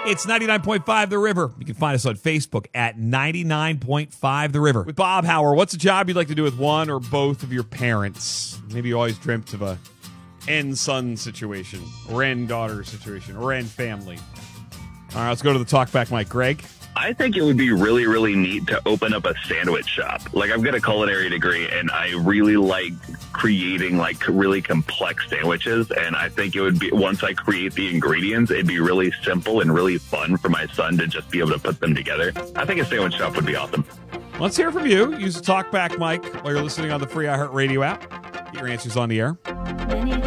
It's 99.5 The River. You can find us on Facebook at 99.5 The River. With Bob Hauer, what's a job you'd like to do with one or both of your parents? Maybe you always dreamt of a end-son situation, or end-daughter situation, or end-family. All right, let's go to the talkback mic. Greg? I think it would be really, really neat to open up a sandwich shop. Like, I've got a culinary degree, and I really like creating, like, really complex sandwiches. And I think it would be, once I create the ingredients, it'd be really simple and really fun for my son to just be able to put them together. I think a sandwich shop would be awesome. Let's hear from you. Use the talkback mic while you're listening on the free iHeartRadio app. Get your answers on the air.